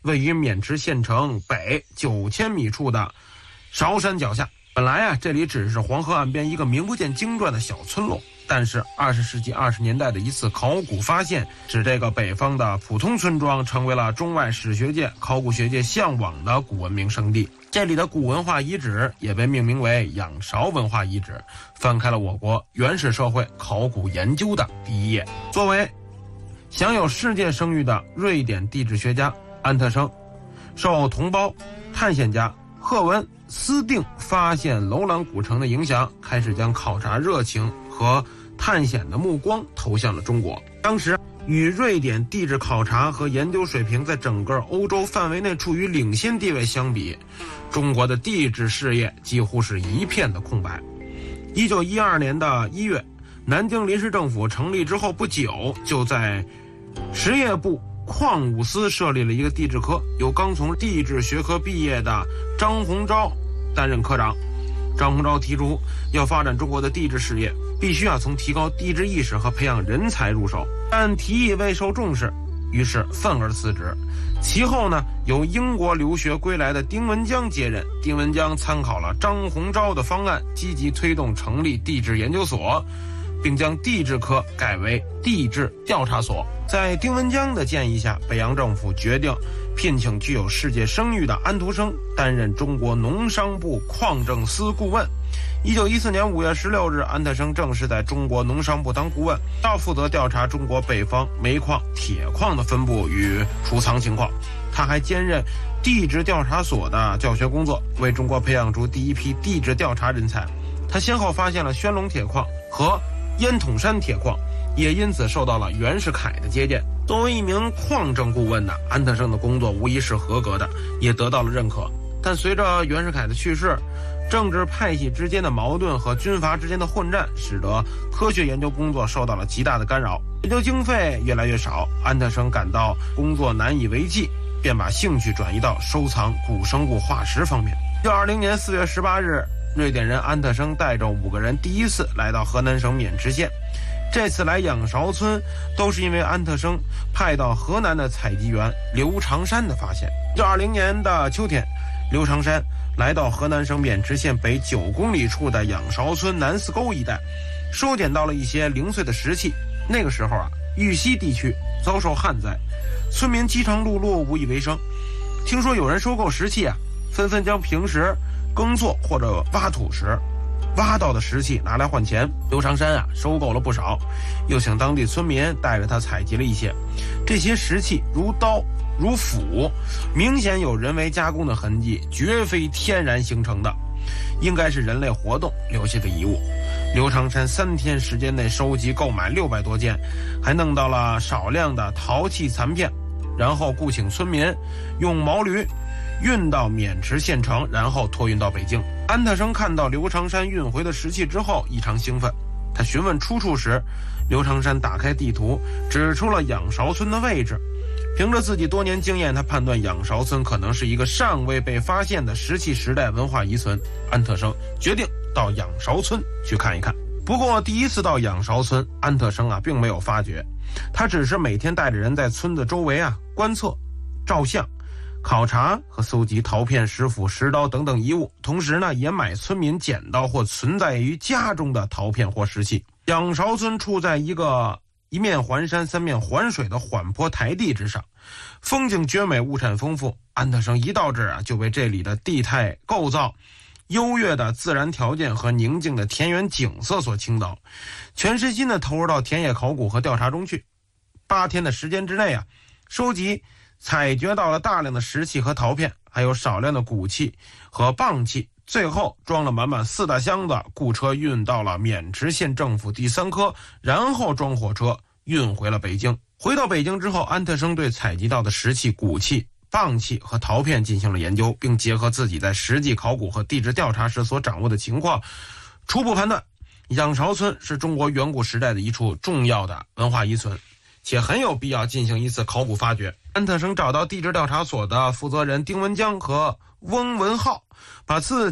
位于渑池县城北9000米处的韶山脚下。本来这里只是黄河岸边一个名不见经传的小村落，但是20世纪20年代的一次考古发现，使这个北方的普通村庄成为了中外史学界、考古学界向往的古文明圣地。这里的古文化遗址也被命名为仰韶文化遗址，翻开了我国原始社会考古研究的第一页。作为享有世界声誉的瑞典地质学家安特生，受同胞探险家赫文斯定发现楼兰古城的影响，开始将考察热情和探险的目光投向了中国。当时与瑞典地质考察和研究水平在整个欧洲范围内处于领先地位相比，中国的地质事业几乎是一片的空白。1912年的1月，南京临时政府成立之后不久，就在实业部矿物司设立了一个地质科，由刚从地质学科毕业的张鸿钊担任科长。张鸿钊提出，要发展中国的地质事业，必须从提高地质意识和培养人才入手，但提议未受重视，于是愤而辞职。其后呢，由英国留学归来的丁文江接任。丁文江参考了张鸿钊的方案，积极推动成立地质研究所，并将地质科改为地质调查所。在丁文江的建议下，北洋政府决定聘请具有世界声誉的安徒生担任中国农商部矿政司顾问。1914年5月16日，安特生正式在中国农商部当顾问，他负责调查中国北方煤矿、铁矿的分布与储藏情况。他还兼任地质调查所的教学工作，为中国培养出第一批地质调查人才。他先后发现了宣龙铁矿和烟筒山铁矿，也因此受到了袁世凯的接见。作为一名矿政顾问安特生的工作无疑是合格的，也得到了认可。但随着袁世凯的去世，政治派系之间的矛盾和军阀之间的混战，使得科学研究工作受到了极大的干扰，研究经费越来越少。安特生感到工作难以为继，便把兴趣转移到收藏古生物化石方面。1920年4月18日，瑞典人安特生带着5个人第一次来到河南省渑池县。这次来仰韶村都是因为安特生派到河南的采集员刘长山的发现。1920年的秋天，刘长山来到河南省渑池县北9公里处的仰韶村南四沟一带，收捡到了一些零碎的石器。那个时候玉溪地区遭受旱灾，村民饥肠辘辘，无以为生。听说有人收购石器纷纷将平时耕作或者挖土时挖到的石器拿来换钱。刘长山收购了不少，又请当地村民带着他采集了一些。这些石器如刀如斧，明显有人为加工的痕迹，绝非天然形成的，应该是人类活动留下的遗物。刘长山3天时间内收集购买600多件，还弄到了少量的陶器残片，然后雇请村民用毛驴运到渑池县城，然后托运到北京。安特生看到刘长山运回的石器之后异常兴奋，他询问出处时，刘长山打开地图指出了仰韶村的位置。凭着自己多年经验，他判断仰韶村可能是一个尚未被发现的石器时代文化遗存。安特生决定到仰韶村去看一看。不过第一次到仰韶村，安特生并没有发觉，他只是每天带着人在村子周围观测、照相、考察和搜集陶片、石斧、石刀等等遗物，同时也买村民捡到或存在于家中的陶片或石器。仰韶村处在一面环山3面环水的缓坡台地之上，风景绝美，物产丰富。安特生一到这儿就被这里的地态构造、优越的自然条件和宁静的田园景色所倾倒，全身心地投入到田野考古和调查中去。8天的时间之内收集采掘到了大量的石器和陶片，还有少量的骨器和蚌器，最后装了满满4大箱子，雇车运到了渑池县政府第3科，然后装火车运回了北京。回到北京之后，安特生对采集到的石器、骨器、蚌器和陶片进行了研究，并结合自己在实际考古和地质调查时所掌握的情况，初步判断仰韶村是中国远古时代的一处重要的文化遗存，且很有必要进行一次考古发掘。安特生找到地质调查所的负责人丁文江和翁文浩，把自己